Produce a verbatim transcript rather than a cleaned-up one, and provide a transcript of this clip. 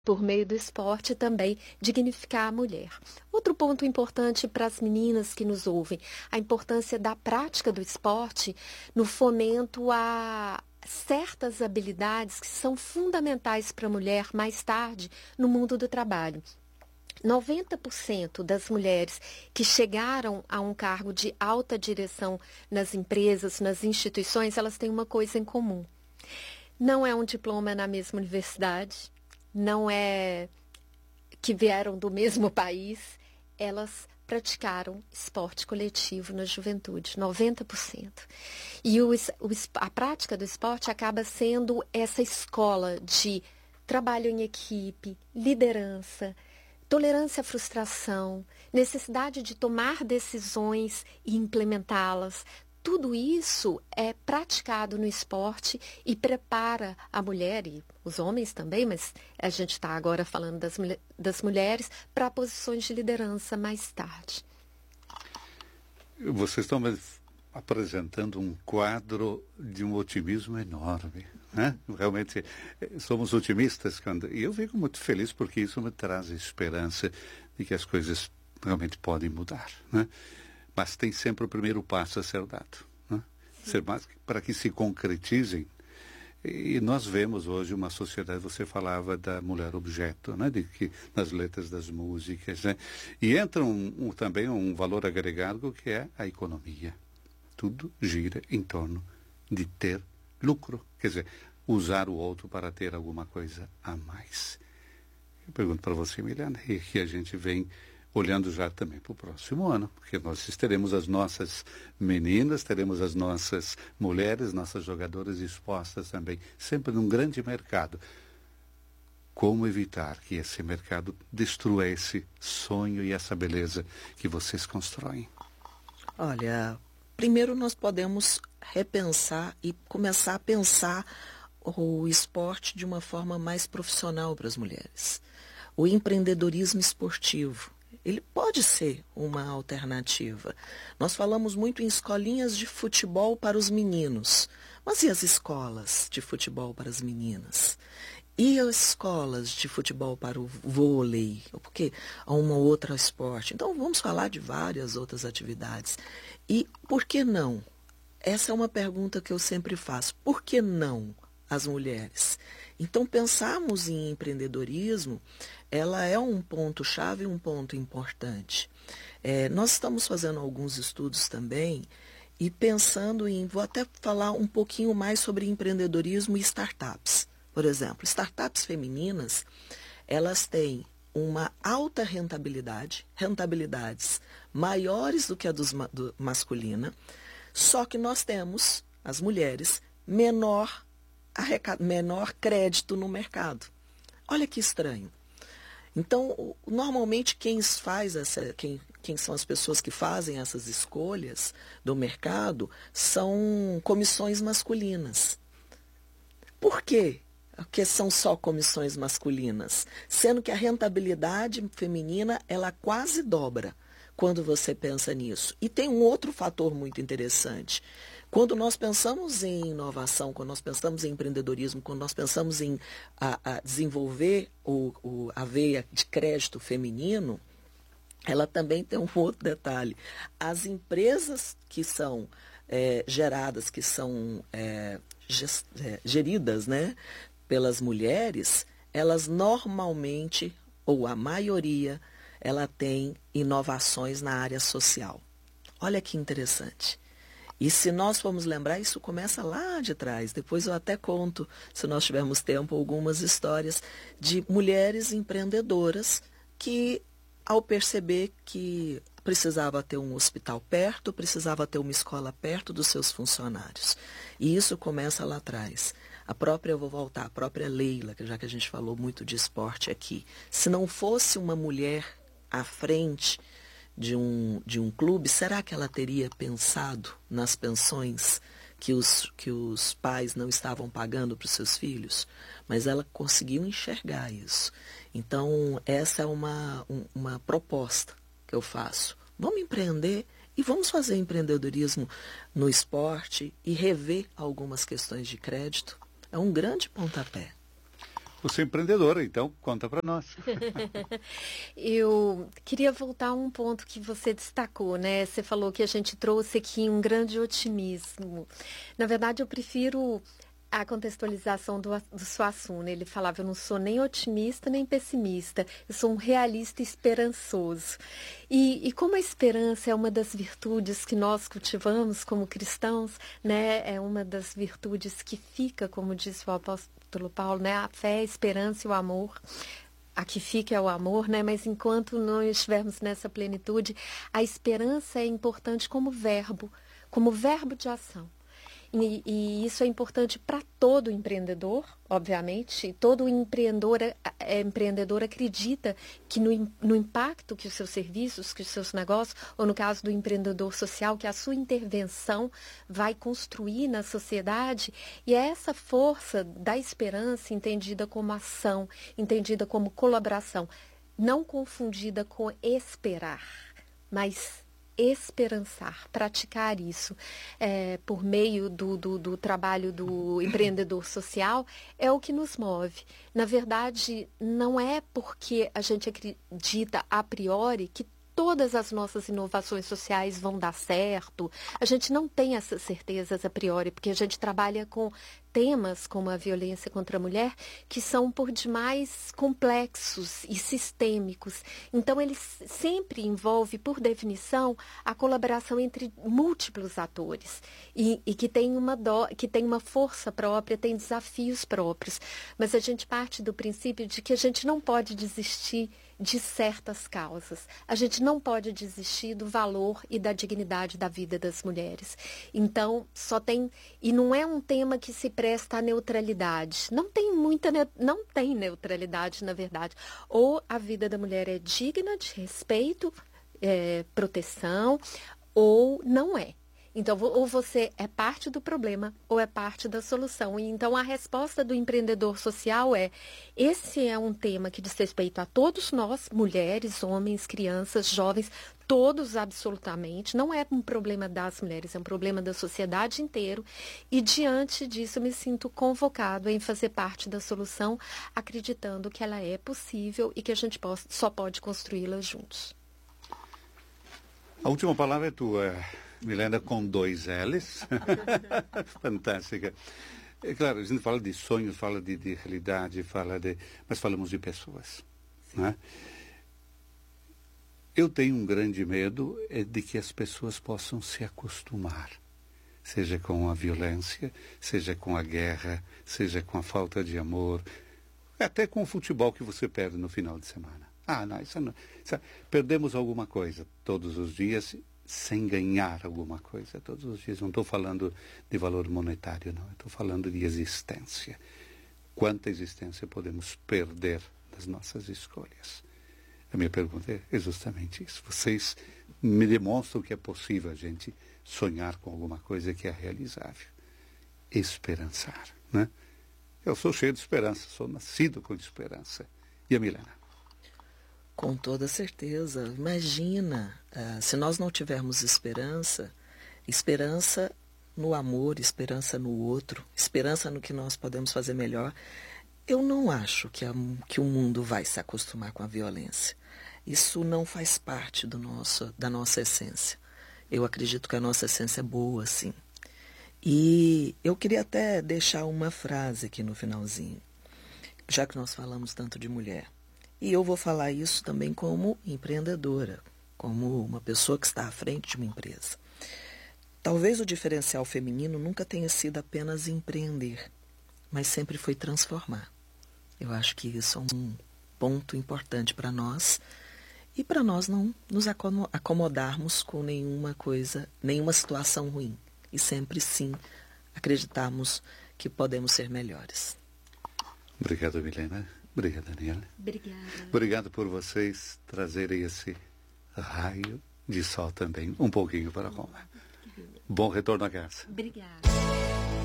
por meio do esporte também dignificar a mulher. Outro ponto importante para as meninas que nos ouvem, a importância da prática do esporte no fomento a certas habilidades que são fundamentais para a mulher mais tarde no mundo do trabalho. noventa por cento das mulheres que chegaram a um cargo de alta direção nas empresas, nas instituições, elas têm uma coisa em comum. Não é um diploma na mesma universidade, não é que vieram do mesmo país, elas praticaram esporte coletivo na juventude, noventa por cento. E o, o, a prática do esporte acaba sendo essa escola de trabalho em equipe, liderança, tolerância à frustração, necessidade de tomar decisões e implementá-las. Tudo isso é praticado no esporte e prepara a mulher, e os homens também, mas a gente está agora falando das, das mulheres, para posições de liderança mais tarde. Vocês estão apresentando um quadro de um otimismo enorme, né? Realmente somos otimistas, quando... e eu fico muito feliz porque isso me traz a esperança de que as coisas realmente podem mudar, né? Mas tem sempre o primeiro passo a ser dado, né? Ser mais para que se concretizem. E nós vemos hoje uma sociedade, você falava da mulher objeto, né? De que nas letras das músicas, né? E entra um, um, também um valor agregado que é a economia. Tudo gira em torno de ter lucro, quer dizer, usar o outro para ter alguma coisa a mais. Eu pergunto para você, Emiliana, e que a gente vem olhando já também para o próximo ano, porque nós teremos as nossas meninas, teremos as nossas mulheres, nossas jogadoras expostas também, sempre num grande mercado. Como evitar que esse mercado destrua esse sonho e essa beleza que vocês constroem? Olha, primeiro nós podemos repensar e começar a pensar o esporte de uma forma mais profissional para as mulheres. O empreendedorismo esportivo, ele pode ser uma alternativa. Nós falamos muito em escolinhas de futebol para os meninos, mas e as escolas de futebol para as meninas? E as escolas de futebol para o vôlei? Porque há uma outra esporte. Então vamos falar de várias outras atividades. E por que não? Essa é uma pergunta que eu sempre faço. Por que não as mulheres? Então, pensarmos em empreendedorismo, ela é um ponto-chave, um ponto importante. É, nós estamos fazendo alguns estudos também e pensando em, vou até falar um pouquinho mais sobre empreendedorismo e startups. Por exemplo, startups femininas, elas têm uma alta rentabilidade, rentabilidades maiores do que a dos, do masculina, só que nós temos, as mulheres, menor menor crédito no mercado. Olha que estranho. Então, normalmente quem faz essa, quem, quem são as pessoas que fazem essas escolhas do mercado são comissões masculinas. Por quê? Porque são só comissões masculinas, sendo que a rentabilidade feminina ela quase dobra quando você pensa nisso. E tem um outro fator muito interessante. Quando nós pensamos em inovação, quando nós pensamos em empreendedorismo, quando nós pensamos em a, a desenvolver o, o, a veia de crédito feminino, ela também tem um outro detalhe. As empresas que são é, geradas, que são é, gest, é, geridas, né, pelas mulheres, elas normalmente, ou a maioria, ela tem inovações na área social. Olha que interessante. E se nós formos lembrar, isso começa lá de trás. Depois eu até conto, se nós tivermos tempo, algumas histórias de mulheres empreendedoras que, ao perceber que precisava ter um hospital perto, precisava ter uma escola perto dos seus funcionários. E isso começa lá atrás. A própria, eu vou voltar, a própria Leila, já que a gente falou muito de esporte aqui. Se não fosse uma mulher à frente de um, de um clube, será que ela teria pensado nas pensões que os, que os pais não estavam pagando para os seus filhos? Mas ela conseguiu enxergar isso. Então, essa é uma, um, uma proposta que eu faço. Vamos empreender e vamos fazer empreendedorismo no esporte e rever algumas questões de crédito. É um grande pontapé. Você é empreendedora, então conta para nós. Eu queria voltar a um ponto que você destacou, né? Você falou que a gente trouxe aqui um grande otimismo. Na verdade, eu prefiro a contextualização do, do Suassuna. Ele falava, eu não sou nem otimista nem pessimista, eu sou um realista esperançoso. E, e como a esperança é uma das virtudes que nós cultivamos como cristãos, né? É uma das virtudes que fica, como disse o apóstolo Paulo, né? A fé, a esperança e o amor. A que fica é o amor, né? Mas enquanto não estivermos nessa plenitude, a esperança é importante como verbo, como verbo de ação. E, e isso é importante para todo empreendedor, obviamente. Todo empreendedor, é, empreendedor acredita que no, no impacto que os seus serviços, que os seus negócios, ou no caso do empreendedor social, que a sua intervenção vai construir na sociedade. E é essa força da esperança entendida como ação, entendida como colaboração, não confundida com esperar, mas esperançar, praticar isso é, por meio do, do, do trabalho do empreendedor social é o que nos move. Na verdade, não é porque a gente acredita a priori que todas as nossas inovações sociais vão dar certo. A gente não tem essas certezas a priori, porque a gente trabalha com temas como a violência contra a mulher, que são por demais complexos e sistêmicos. Então, ele sempre envolve, por definição, a colaboração entre múltiplos atores e, e que tem uma do, que tem uma força própria, tem desafios próprios. Mas a gente parte do princípio de que a gente não pode desistir de certas causas. A gente não pode desistir do valor e da dignidade da vida das mulheres. Então, só tem... E não é um tema que se presta à neutralidade. Não tem muita... Não tem neutralidade, na verdade. Ou a vida da mulher é digna de respeito, é, proteção, ou não é. Então, ou você é parte do problema ou é parte da solução. E então, a resposta do empreendedor social é: esse é um tema que diz respeito a todos nós, mulheres, homens, crianças, jovens, todos absolutamente. Não é um problema das mulheres, é um problema da sociedade inteira. E, diante disso, eu me sinto convocado em fazer parte da solução, acreditando que ela é possível e que a gente pode, só pode construí-la juntos. A última palavra é tua, Milena, com dois L's. Fantástica. É claro, a gente fala de sonhos, fala de, de realidade, fala de... mas falamos de pessoas. Né? Eu tenho um grande medo é de que as pessoas possam se acostumar, seja com a violência, seja com a guerra, seja com a falta de amor, até com o futebol que você perde no final de semana. Ah, não, isso não. Isso, perdemos alguma coisa todos os dias sem ganhar alguma coisa todos os dias. Não estou falando de valor monetário, não. Estou falando de existência. Quanta existência podemos perder nas nossas escolhas? A minha pergunta é justamente isso. Vocês me demonstram que é possível a gente sonhar com alguma coisa que é realizável. Esperançar, né? Eu sou cheio de esperança, sou nascido com esperança. E a Milena? Com toda certeza. Imagina, uh, se nós não tivermos esperança, esperança no amor, esperança no outro, esperança no que nós podemos fazer melhor, eu não acho que, a, que o mundo vai se acostumar com a violência. Isso não faz parte do nosso, da nossa essência. Eu acredito que a nossa essência é boa, sim. E eu queria até deixar uma frase aqui no finalzinho, já que nós falamos tanto de mulher. E eu vou falar isso também como empreendedora, como uma pessoa que está à frente de uma empresa. Talvez o diferencial feminino nunca tenha sido apenas empreender, mas sempre foi transformar. Eu acho que isso é um ponto importante para nós e para nós não nos acomodarmos com nenhuma coisa, nenhuma situação ruim. E sempre sim acreditarmos que podemos ser melhores. Obrigado, Milena. Obrigado, Daniela. Obrigada. Obrigado por vocês trazerem esse raio de sol também, um pouquinho para Roma. Bom retorno à casa. Obrigada.